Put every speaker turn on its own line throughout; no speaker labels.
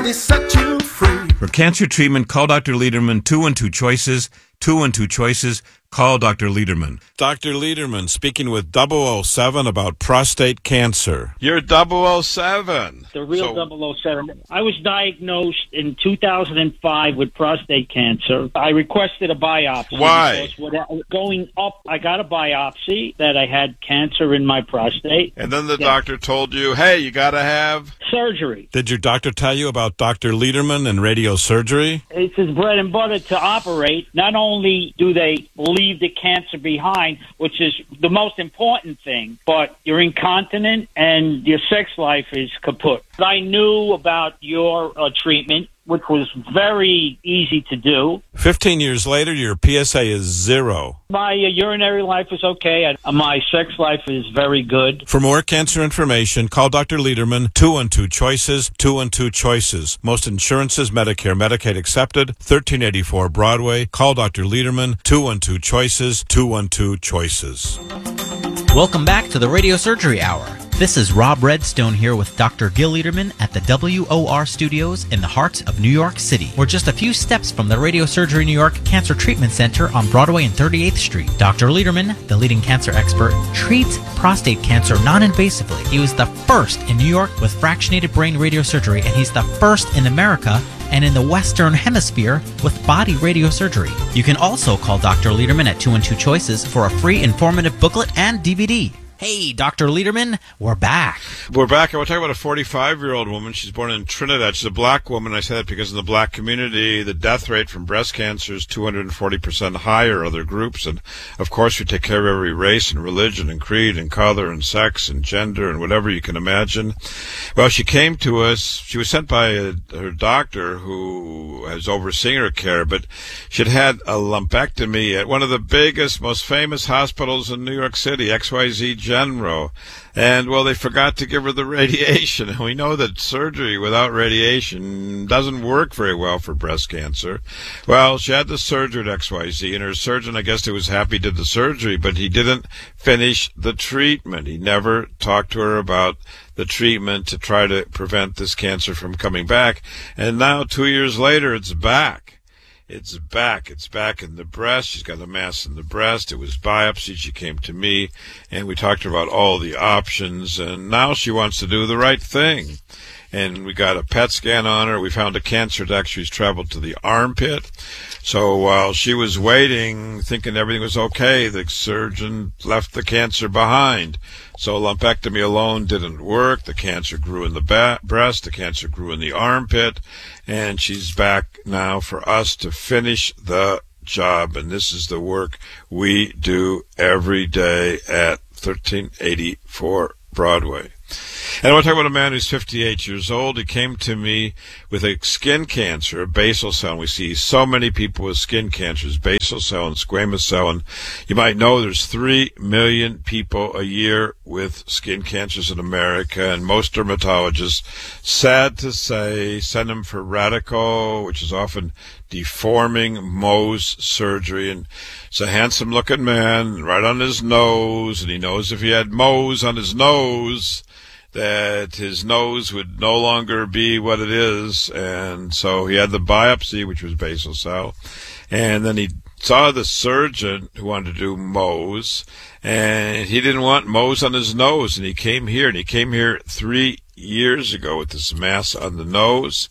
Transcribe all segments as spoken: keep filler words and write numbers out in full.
already set you free.
For cancer treatment, call Doctor Lederman, two one two choices, two one two choices. Call Doctor Lederman. Doctor Lederman speaking with double oh seven about prostate cancer. You're double oh seven.
The real
So-
double oh seven. I was diagnosed in two thousand five with prostate cancer. I requested a biopsy.
Why?
Because without- going up, I got a biopsy that I had cancer in my prostate.
And then the
Yeah.
doctor told you, hey, you got to have...
Surgery.
Did your doctor tell you about Doctor Lederman and radiosurgery?
It's his bread and butter to operate. Not only do they leave the cancer behind, which is the most important thing, but you're incontinent and your sex life is kaput. I knew about your uh, treatment, which was very easy to do.
Fifteen years later, your P S A is zero.
My uh, urinary life is okay. and, uh, My sex life is very good.
For more cancer information, call Doctor Lederman, two one two choices, two one two choices. Most insurances, Medicare, Medicaid accepted, thirteen eighty-four Broadway. Call Doctor Lederman, two one two choices, two one two choices.
Welcome back to the Radio Surgery Hour. This is Rob Redstone here with Doctor Gil Lederman at the W O R Studios in the heart of New York City. We're just a few steps from the Radio Surgery New York Cancer Treatment Center on Broadway and thirty-eighth Street. Doctor Lederman, the leading cancer expert, treats prostate cancer non-invasively. He was the first in New York with fractionated brain radiosurgery, and he's the first in America and in the Western Hemisphere with body radiosurgery. You can also call Doctor Lederman at two one two choices for a free informative booklet and D V D. Hey, Doctor Lederman, we're back.
We're back, and we're talking about a forty-five-year-old woman. She's born in Trinidad. She's a black woman. I say that because in the black community, the death rate from breast cancer is two hundred forty percent higher than other groups. And, of course, we take care of every race and religion and creed and color and sex and gender and whatever you can imagine. Well, she came to us. She was sent by a, her doctor who has overseen her care, but she'd had a lumpectomy at one of the biggest, most famous hospitals in New York City, X Y Z General. And, well, they forgot to give her the radiation. And we know that surgery without radiation doesn't work very well for breast cancer. Well, she had the surgery at X Y Z, and her surgeon, I guess, he was happy did the surgery, but he didn't finish the treatment. He never talked to her about the treatment to try to prevent this cancer from coming back. And now, two years later, it's back. It's back. It's back in the breast. She's got a mass in the breast. It was biopsy. She came to me, and we talked about all the options, and now she wants to do the right thing. And we got a P E T scan on her. We found a cancer that actually has traveled to the armpit. So while she was waiting, thinking everything was okay, the surgeon left the cancer behind. So lumpectomy alone didn't work. The cancer grew in the ba- breast. The cancer grew in the armpit. And she's back now for us to finish the job. And this is the work we do every day at thirteen eighty-four Broadway. And I want to talk about a man who's fifty-eight years old. He came to me with a skin cancer, a basal cell. And we see so many people with skin cancers, basal cell and squamous cell. And you might know there's three million people a year with skin cancers in America. And most dermatologists, sad to say, send them for radical, which is often deforming Mohs surgery. And it's a handsome-looking man, right on his nose. And he knows if he had Mohs on his nose, that his nose would no longer be what it is. And so he had the biopsy, which was basal cell. And then he saw the surgeon who wanted to do Mohs, and he didn't want Mohs on his nose. And he came here, and he came here three years ago with this mass on the nose.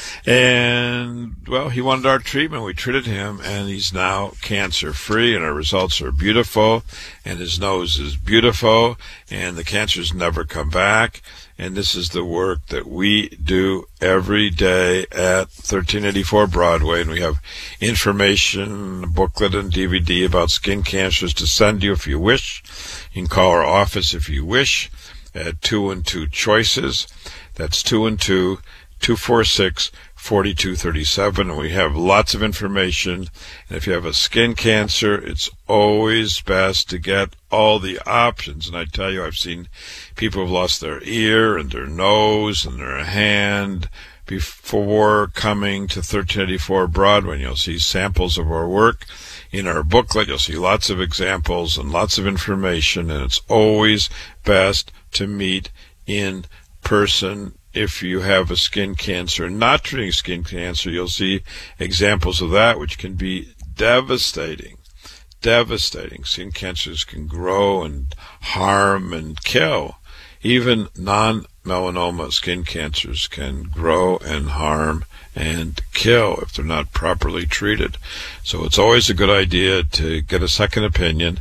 And, well, he wanted our treatment. We treated him, and he's now cancer-free, and our results are beautiful, and his nose is beautiful, and the cancer's never come back. And this is the work that we do every day at thirteen eighty-four Broadway, and we have information, a booklet, and D V D about skin cancers to send you if you wish. You can call our office if you wish at two one two choices. That's two one two, two four six, four two three seven, and we have lots of information. And if you have a skin cancer, it's always best to get all the options. And I tell you, I've seen people who've lost their ear and their nose and their hand before coming to thirteen eighty-four Broadway. And you'll see samples of our work in our booklet. You'll see lots of examples and lots of information, and it's always best to meet in person if you have a skin cancer. Not treating skin cancer, you'll see examples of that, which can be devastating. Devastating. Skin cancers can grow and harm and kill. Even non-melanoma skin cancers can grow and harm and kill if they're not properly treated. So it's always a good idea to get a second opinion.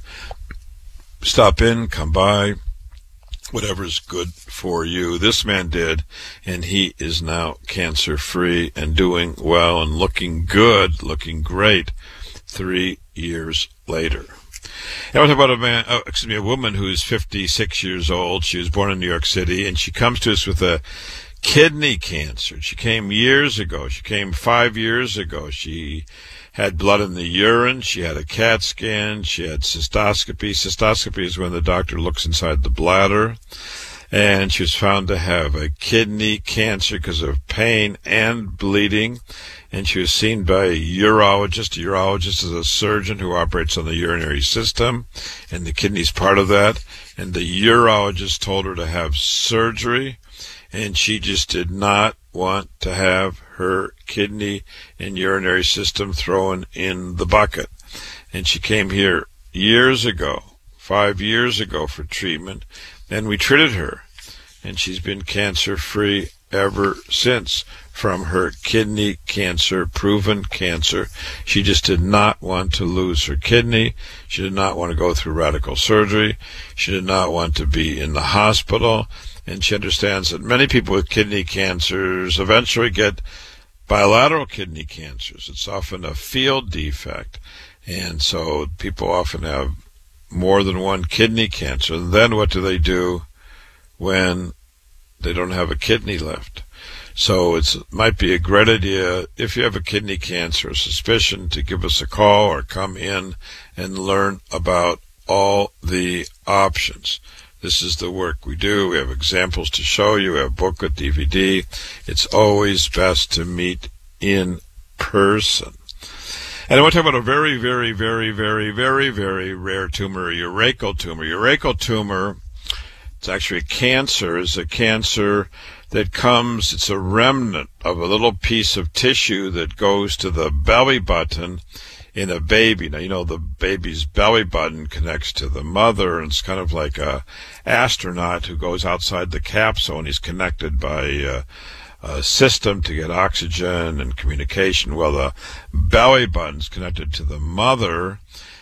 Stop in, come by, whatever's good for you. This man did, and he is now cancer-free and doing well and looking good, looking great three years later. I want to talk about a man, oh, excuse me, a woman who's fifty-six years old. She was born in New York City, and she comes to us with a kidney cancer. She came years ago. She came five years ago. She had blood in the urine. She had a CAT scan. She had cystoscopy. Cystoscopy is when the doctor looks inside the bladder. And she was found to have a kidney cancer because of pain and bleeding. And she was seen by a urologist. A urologist is a surgeon who operates on the urinary system, and the kidney's part of that. And the urologist told her to have surgery, and she just did not want to have her kidney and urinary system thrown in the bucket. And she came here years ago, five years ago for treatment, and we treated her. And she's been cancer-free ever since from her kidney cancer, proven cancer. She just did not want to lose her kidney. She did not want to go through radical surgery. She did not want to be in the hospital. And she understands that many people with kidney cancers eventually get bilateral kidney cancers. It's often a field defect. And so people often have more than one kidney cancer. And then what do they do when they don't have a kidney left? So it might be a great idea, if you have a kidney cancer suspicion, to give us a call or come in and learn about all the options. This is the work we do. We have examples to show you. We have booklet, D V D. It's always best to meet in person. And I want to talk about a very, very, very, very, very, very rare tumor, a urachal tumor. Urachal tumor, it's actually a cancer, is a cancer that comes, it's a remnant of a little piece of tissue that goes to the belly button in a baby. Now, you know, the baby's belly button connects to the mother, and it's kind of like a astronaut who goes outside the capsule, and he's connected by uh, a system to get oxygen and communication. Well, the belly button's connected to the mother,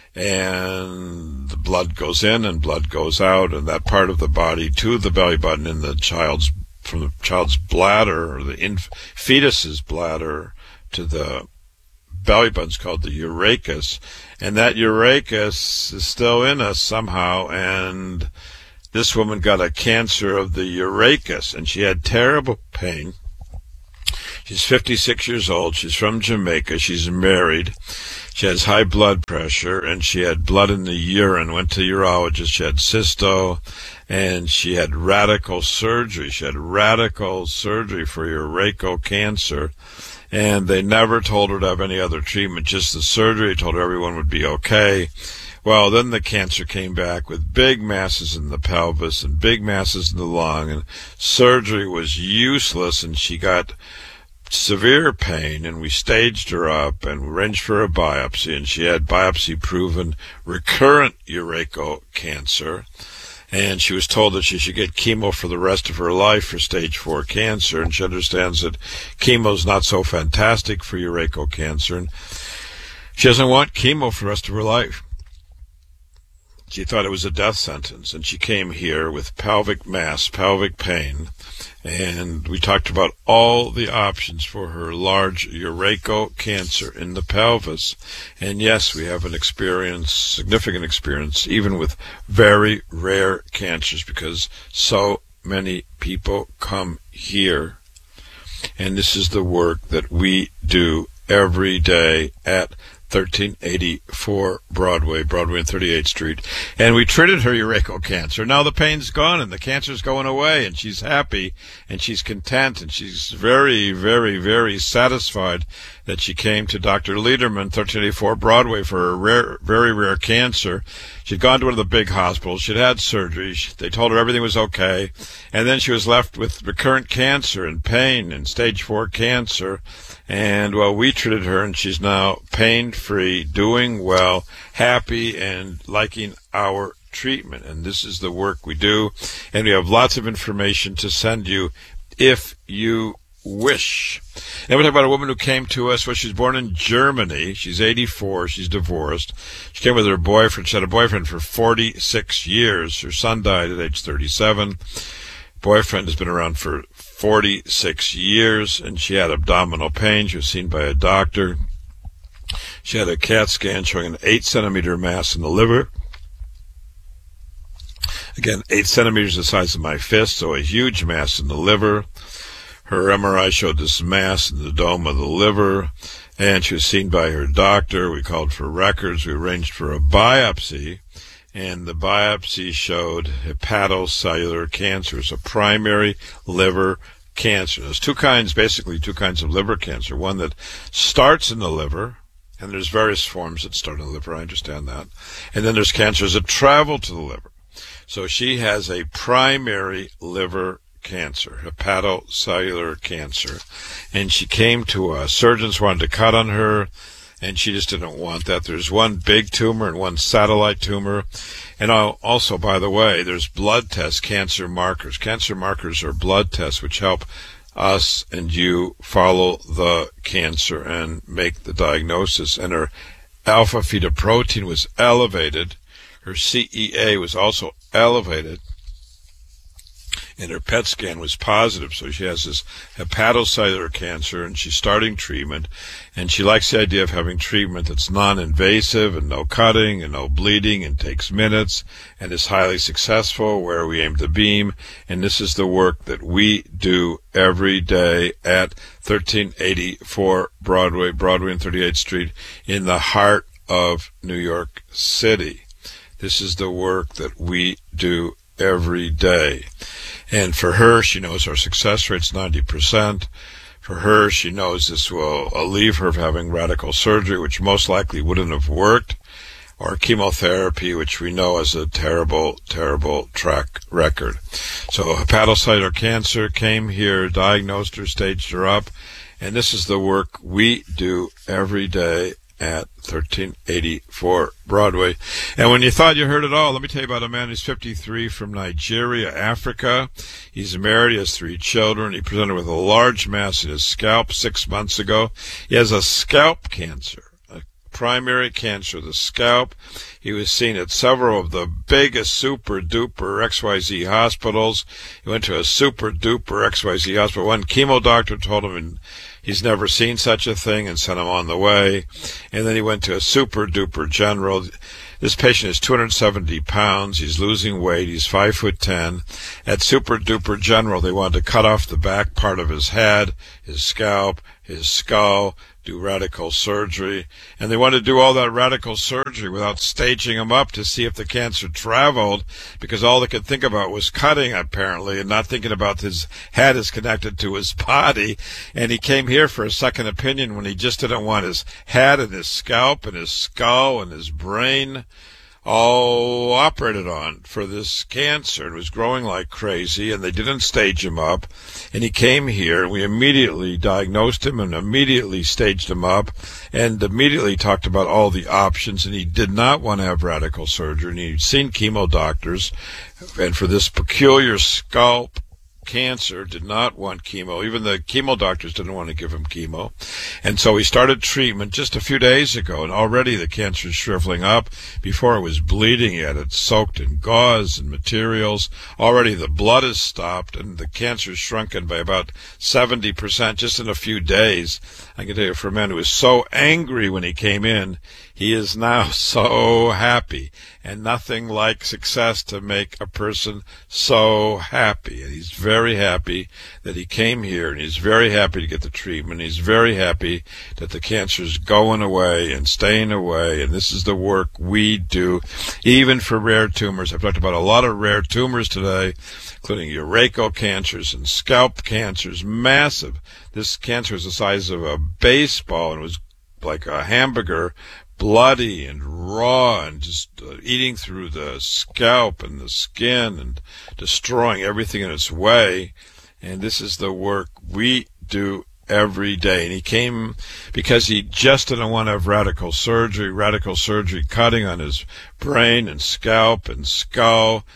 and the blood goes in and blood goes out, and that part of the body to the belly button in the child's, from the child's bladder, or the inf- fetus's bladder to the belly button's called the urachus, and that urachus is still in us somehow. And this woman got a cancer of the urachus, and she had terrible pain. She's fifty-six years old. She's from Jamaica. She's married. She has high blood pressure, and she had blood in the urine. Went to the urologist. She had cysto, and she had radical surgery. She had radical surgery for urachal cancer, and they never told her to have any other treatment, just the surgery. They told her everyone would be okay. Well, then the cancer came back with big masses in the pelvis and big masses in the lung, and surgery was useless, and she got severe pain, and we staged her up and arranged for a biopsy, and she had biopsy-proven recurrent urachal cancer, and she was told that she should get chemo for the rest of her life for stage four cancer, and she understands that chemo's not so fantastic for urachal cancer, and she doesn't want chemo for the rest of her life. She thought it was a death sentence, and she came here with pelvic mass, pelvic pain, and we talked about all the options for her large urachal cancer in the pelvis. And yes, we have an experience, significant experience, even with very rare cancers, because so many people come here. And this is the work that we do every day at thirteen eighty-four Broadway, Broadway and thirty-eighth Street. And we treated her urachal cancer. Now the pain's gone and the cancer's going away, and she's happy and she's content and she's very, very, very satisfied that she came to Doctor Lederman, thirteen eighty-four Broadway, for a rare, very rare cancer. She'd gone to one of the big hospitals. She'd had surgery. They told her everything was okay. And then she was left with recurrent cancer and pain and stage four cancer. And, well, we treated her, and she's now pain-free, doing well, happy, and liking our treatment. And this is the work we do. And we have lots of information to send you if you wish. And we talk about a woman who came to us. Well, she's born in Germany. She's eighty-four. She's divorced. She came with her boyfriend. She had a boyfriend for forty-six years. Her son died at age thirty-seven. Boyfriend has been around for forty-six years, and she had abdominal pain. She was seen by a doctor. She had a CAT scan showing an eight centimeter mass in the liver. Again, eight centimeters the size of my fist, so a huge mass in the liver. Her M R I showed this mass in the dome of the liver, and she was seen by her doctor. We called for records. We arranged for a biopsy, and the biopsy showed hepatocellular cancer. It's a primary liver cancer. There's two kinds, basically two kinds of liver cancer. One that starts in the liver, and there's various forms that start in the liver, I understand that. And then there's cancers that travel to the liver. So she has a primary liver cancer, hepatocellular cancer, and she came to us. Surgeons wanted to cut on her, and she just didn't want that. There's one big tumor and one satellite tumor. And also, by the way, there's blood tests, cancer markers. Cancer markers are blood tests which help us and you follow the cancer and make the diagnosis. And her alpha-fetoprotein was elevated. Her C E A was also elevated. And her P E T scan was positive, so she has this hepatocellular cancer, and she's starting treatment, and she likes the idea of having treatment that's non-invasive and no cutting and no bleeding and takes minutes and is highly successful, where we aim to beam. And this is the work that we do every day at thirteen eighty-four Broadway, Broadway and thirty-eighth Street in the heart of New York City. This is the work that we do every day. And for her, she knows our success rate's ninety percent. For her, she knows this will relieve her of having radical surgery, which most likely wouldn't have worked, or chemotherapy, which we know has a terrible, terrible track record. So hepatocellular cancer, came here, diagnosed her, staged her up, and this is the work we do every day at thirteen eighty-four Broadway. And when you thought you heard it all, let me tell you about a man who's fifty-three, from Nigeria, Africa. He's married, he has three children. He presented with a large mass in his scalp six months ago. He has a scalp cancer, a primary cancer of the scalp. He was seen at several of the biggest super-duper X Y Z hospitals. He went to a super-duper X Y Z hospital. One chemo doctor told him in he's never seen such a thing and sent him on the way. And then he went to a super-duper general. This patient is two hundred seventy pounds. He's losing weight. He's five foot ten. At super-duper general, they wanted to cut off the back part of his head, his scalp, his skull, do radical surgery. And they wanted to do all that radical surgery without staging him up to see if the cancer traveled, because all they could think about was cutting, apparently, and not thinking about his head is connected to his body. And he came here for a second opinion when he just didn't want his head and his scalp and his skull and his brain all operated on for this cancer. It was growing like crazy, and they didn't stage him up. And he came here, and we immediately diagnosed him and immediately staged him up and immediately talked about all the options. And he did not want to have radical surgery, and he'd seen chemo doctors, and for this peculiar scalp cancer did not want chemo. Even the chemo doctors didn't want to give him chemo. And so he started treatment just a few days ago, and already the cancer is shriveling up. Before it was bleeding, he had it soaked in gauze and materials. Already the blood is stopped, and the cancer is shrunken by about seventy percent just in a few days. I can tell you, for a man who was so angry when he came in, he is now so happy. and nothing like success to make a person so happy. And he's very happy that he came here, and he's very happy to get the treatment. He's very happy that the cancer's going away and staying away, and this is the work we do, even for rare tumors. I've talked about a lot of rare tumors today, including urachal cancers and scalp cancers, massive. This cancer was the size of a baseball and was like a hamburger, bloody and raw and just uh, eating through the scalp and the skin and destroying everything in its way. And this is the work we do every day. And he came because he just didn't want to have radical surgery, radical surgery cutting on his brain and scalp and skull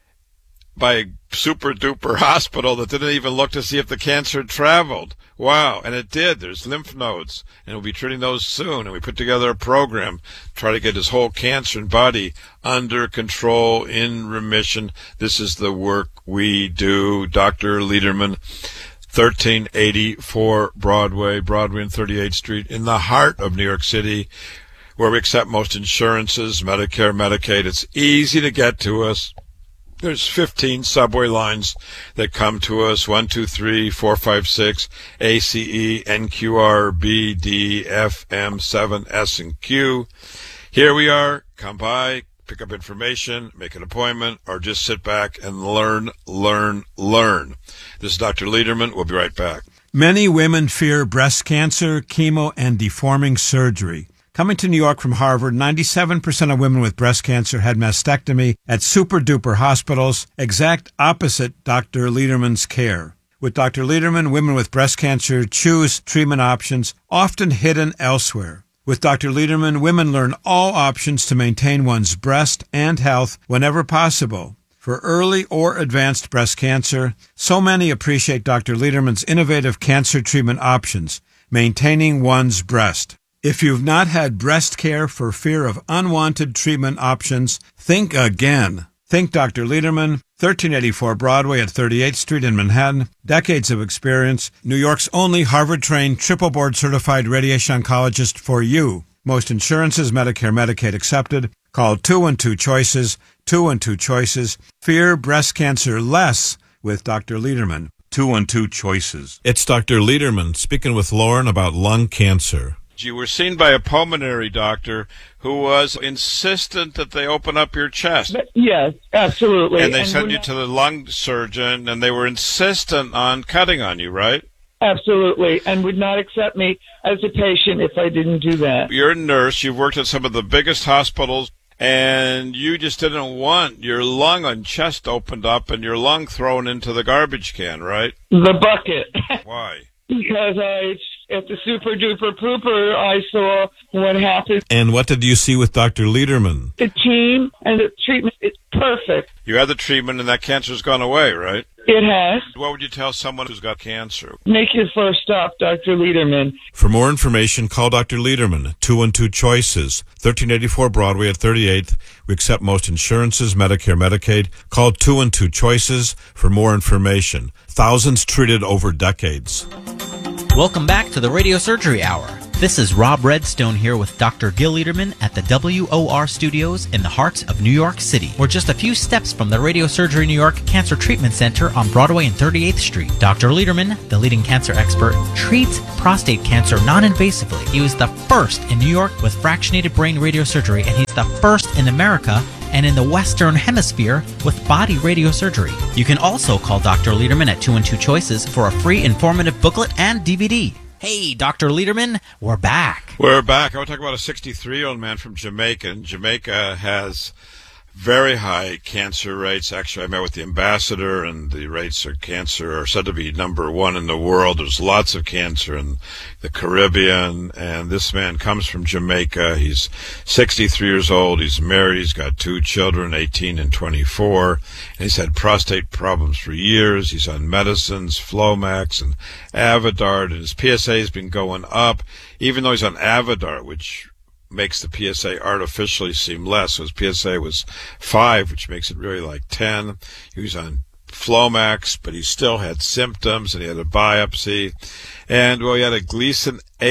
by a super duper hospital that didn't even look to see if the cancer had traveled. Wow, and it did. There's lymph nodes, and we'll be treating those soon. And we put together a program to try to get his whole cancer and body under control, in remission. This is the work we do. Doctor Lederman, thirteen eighty-four Broadway, Broadway and thirty-eighth Street, in the heart of New York City, where we accept most insurances, Medicare, Medicaid. It's easy to get to us. There's fifteen subway lines that come to us, one, two, three, four, five, six, A, C, E, N, Q, R, B, D, F, M, seven, S, and Q. Here we are. Come by, pick up information, make an appointment, or just sit back and learn, learn, learn. This is Doctor Lederman. We'll be right back.
Many women fear breast cancer, chemo, and deforming surgery. Coming to New York from Harvard, ninety-seven percent of women with breast cancer had mastectomy at super-duper hospitals, exact opposite Doctor Lederman's care. With Doctor Lederman, women with breast cancer choose treatment options often hidden elsewhere. With Doctor Lederman, women learn all options to maintain one's breast and health whenever possible. For early or advanced breast cancer, so many appreciate Doctor Lederman's innovative cancer treatment options, maintaining one's breast. If you've not had breast care for fear of unwanted treatment options, think again. Think Doctor Lederman, thirteen eighty-four Broadway at thirty-eighth Street in Manhattan. Decades of experience. New York's only Harvard-trained, triple-board certified radiation oncologist for you. Most insurances, Medicare, Medicaid accepted. Call two one two choices, two one two choices. Fear breast cancer less with Doctor Lederman. two one two choices.
It's Doctor Lederman speaking with Lauren about lung cancer.
You were seen by a pulmonary doctor who was insistent that they open up your chest.
Yes, absolutely.
And they
and
sent you to the lung surgeon, and they were insistent on cutting on you, right?
Absolutely, and would not accept me as a patient if I didn't do that.
You're a nurse. You've worked at some of the biggest hospitals, and you just didn't want your lung and chest opened up and your lung thrown into the garbage can, right?
The bucket.
Why?
Because I, at the super duper pooper, I saw what happened.
And what did you see with Doctor Lederman?
The team and the treatment is perfect.
You had the treatment and that cancer's gone away, right?
It has.
What would you tell someone who's got cancer?
Make your first stop, Doctor Lederman.
For more information, call Doctor Lederman, two one two choices, thirteen eighty-four Broadway at thirty-eighth. We accept most insurances, Medicare, Medicaid. Call two one two choices for more information. Thousands treated over decades.
Welcome back to the Radio Surgery Hour. This is Rob Redstone here with Doctor Gil Lederman at the W O R studios in the heart of New York City. We're just a few steps from the Radio Surgery New York Cancer Treatment Center on Broadway and thirty-eighth Street. Doctor Lederman, the leading cancer expert, treats prostate cancer non-invasively. He was the first in New York with fractionated brain radiosurgery, and he's the first in America and in the Western Hemisphere with body radiosurgery. You can also call Doctor Lederman at two one two choices for a free informative booklet and D V D. Hey, Doctor Lederman, we're back.
We're back. I want to talk about a sixty-three-year-old man from Jamaica. And Jamaica has very high cancer rates. Actually, I met with the ambassador, and the rates of cancer are said to be number one in the world. There's lots of cancer in the Caribbean, and this man comes from Jamaica. He's sixty-three years old. He's married. He's got two children, eighteen and twenty-four. And he's had prostate problems for years. He's on medicines, Flomax and Avodart, and his P S A has been going up, even though he's on Avodart, which makes the P S A artificially seem less. So his P S A was five, which makes it really like ten. He was on Flomax, but he still had symptoms, and he had a biopsy. And, well, he had a Gleason eight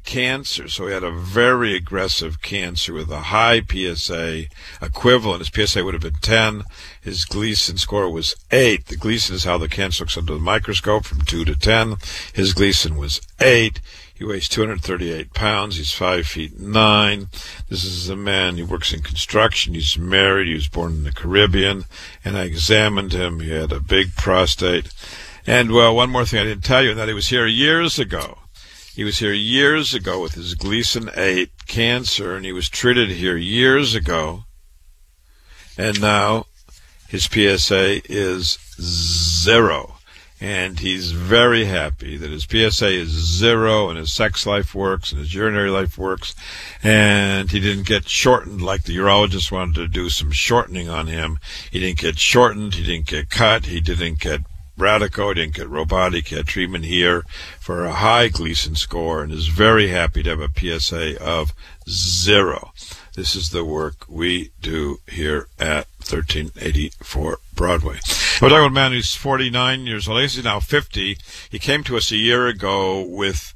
cancer, so he had a very aggressive cancer with a high P S A equivalent. His P S A would have been ten. His Gleason score was eight. The Gleason is how the cancer looks under the microscope, from two to ten. His Gleason was eight. He weighs two hundred thirty-eight pounds. He's five feet nine. This is a man who works in construction. He's married. He was born in the Caribbean, and I examined him. He had a big prostate. And, well, one more thing I didn't tell you, and that he was here years ago. He was here years ago with his Gleason eight cancer, and he was treated here years ago. And now his P S A is zero. And he's very happy that his P S A is zero, and his sex life works, and his urinary life works, and he didn't get shortened like the urologist wanted to do some shortening on him. He didn't get shortened, he didn't get cut, he didn't get radical, he didn't get robotic. He had treatment here for a high Gleason score, and is very happy to have a P S A of zero. This is the work we do here at thirteen eighty-four Broadway. We're talking about a man who's forty-nine years old. I guess he's now fifty. He came to us a year ago with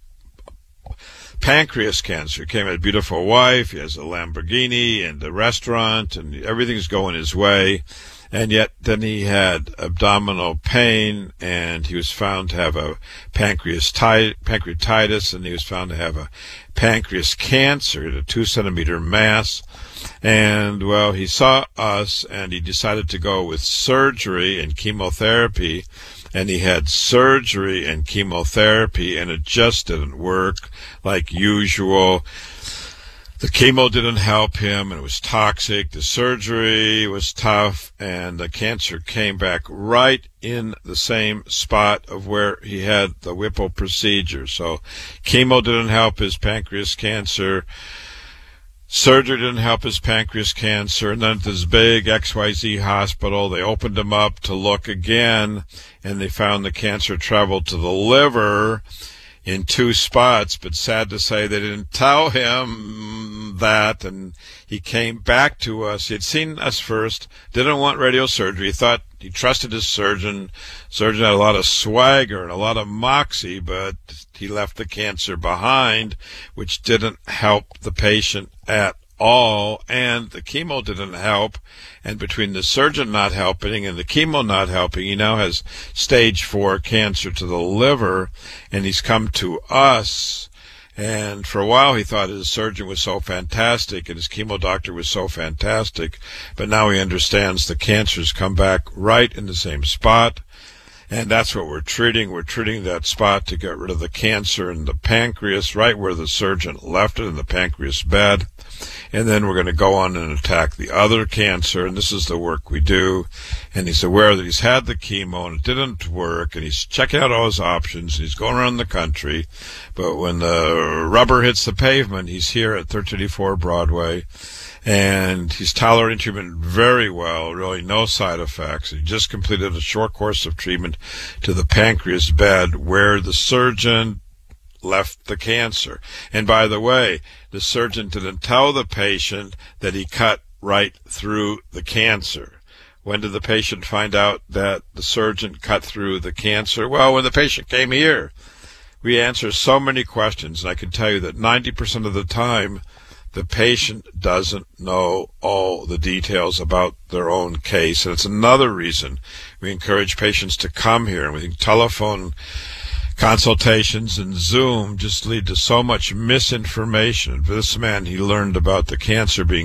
pancreas cancer. He came with a beautiful wife. He has a Lamborghini and a restaurant, and everything's going his way. And yet then he had abdominal pain, and he was found to have a pancreatitis, pancreatitis and he was found to have a pancreas cancer, a two centimeter mass. And, well, he saw us, and he decided to go with surgery and chemotherapy. And he had surgery and chemotherapy, and it just didn't work like usual. The chemo didn't help him, and it was toxic. The surgery was tough, and the cancer came back right in the same spot of where he had the Whipple procedure. So chemo didn't help his pancreas cancer. Surgery didn't help his pancreas cancer. And then at this big X Y Z hospital, they opened him up to look again, and they found the cancer traveled to the liver in two spots, but sad to say they didn't tell him that, and he came back to us. He had seen us first, didn't want radiosurgery. He thought he trusted his surgeon. Surgeon had a lot of swagger and a lot of moxie, but he left the cancer behind, which didn't help the patient at all, and the chemo didn't help. And between the surgeon not helping and the chemo not helping, he now has stage four cancer to the liver, and he's come to us. And for a while he thought his surgeon was so fantastic and his chemo doctor was so fantastic, but now he understands the cancer's come back right in the same spot. And that's what we're treating. We're treating that spot to get rid of the cancer in the pancreas, right where the surgeon left it, in the pancreas bed. And then we're going to go on and attack the other cancer, and this is the work we do. And he's aware that he's had the chemo and it didn't work, and he's checking out all his options, and he's going around the country. But when the rubber hits the pavement, he's here at thirteen eighty-four Broadway. And he's tolerating treatment very well, really no side effects. He just completed a short course of treatment to the pancreas bed where the surgeon left the cancer. And by the way, the surgeon didn't tell the patient that he cut right through the cancer. When did the patient find out that the surgeon cut through the cancer? Well, when the patient came here. We answer so many questions, and I can tell you that ninety percent of the time, the patient doesn't know all the details about their own case. And it's another reason we encourage patients to come here. And we think telephone consultations and Zoom just lead to so much misinformation. For this man, he learned about the cancer being